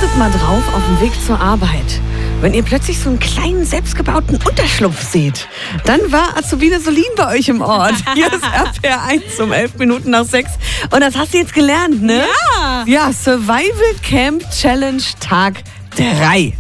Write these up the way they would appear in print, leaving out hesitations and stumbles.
Achtet mal drauf auf dem Weg zur Arbeit. Wenn ihr plötzlich so einen kleinen, selbstgebauten Unterschlupf seht, dann war Azubine Solin bei euch im Ort. Hier ist RPR 1 um 11 Minuten nach 6. Und das hast du jetzt gelernt, ne? Ja. Ja, Survival Camp Challenge Tag 3.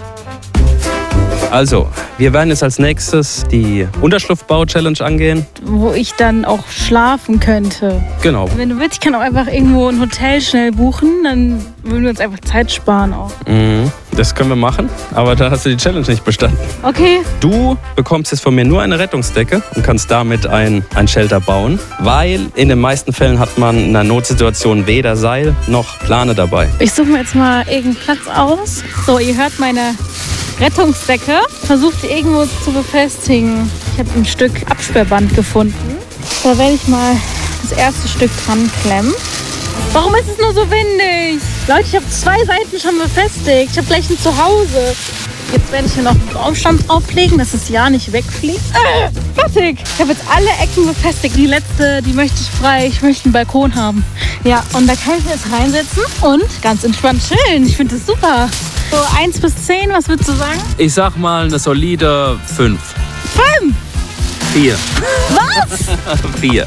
Also, wir werden jetzt als nächstes die Unterschlupfbau-Challenge angehen. Wo ich dann auch schlafen könnte. Genau. Wenn du willst, ich kann auch einfach irgendwo ein Hotel schnell buchen, dann würden wir uns einfach Zeit sparen auch. Das können wir machen, aber da hast du die Challenge nicht bestanden. Okay. Du bekommst jetzt von mir nur eine Rettungsdecke und kannst damit ein Shelter bauen, weil in den meisten Fällen hat man in einer Notsituation weder Seil noch Plane dabei. Ich suche mir jetzt mal irgendeinen Platz aus. So, ihr hört meine Rettungsdecke. Versucht sie irgendwo zu befestigen. Ich habe ein Stück Absperrband gefunden. Da werde ich mal das erste Stück dran klemmen. Warum ist es nur so windig? Leute, ich habe 2 Seiten schon befestigt. Ich habe gleich ein Zuhause. Jetzt werde ich hier noch einen Baumstamm drauflegen, dass es ja nicht wegfliegt. Fertig! Ich habe jetzt alle Ecken befestigt. Die letzte, die möchte ich frei. Ich möchte einen Balkon haben. Ja, und da kann ich mir jetzt reinsetzen und ganz entspannt chillen. Ich finde das super. So 1 bis 10, was würdest du sagen? Ich sag mal eine solide 5. 5! 4. Was? 4.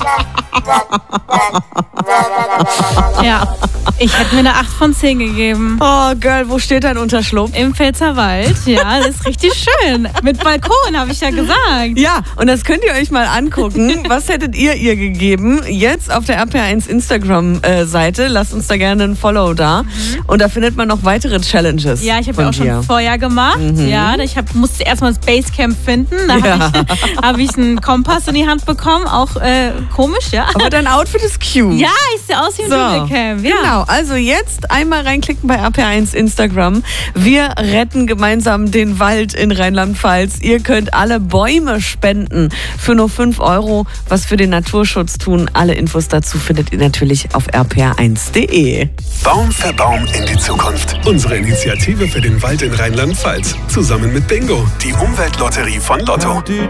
Ja, ich hätte mir eine 8 von 10 gegeben. Oh, Girl, wo steht dein Unterschlupf? Im Pfälzerwald, ja, das ist richtig schön. Mit Balkon, habe ich ja gesagt. Ja, und das könnt ihr euch mal angucken. Was hättet ihr gegeben? Jetzt auf der RPR1 Instagram-Seite. Lasst uns da gerne ein Follow da. Und da findet man noch weitere Challenges. Ja, ich habe ja auch schon vorher gemacht. Ja, ich musste erstmal das Basecamp finden. Da habe ich einen Kompass in die Hand bekommen. Auch komisch, ja. Aber dein Outfit ist cute. Ja, ich sehe aus wie ein Dschungelcamp. Ja. Genau, also jetzt einmal reinklicken bei RPR1 Instagram. Wir retten gemeinsam den Wald in Rheinland-Pfalz. Ihr könnt alle Bäume spenden für nur 5 €, was für den Naturschutz tun. Alle Infos dazu findet ihr natürlich auf rpr1.de. Baum für Baum in die Zukunft. Unsere Initiative für den Wald in Rheinland-Pfalz. Zusammen mit Bingo, die Umweltlotterie von Lotto.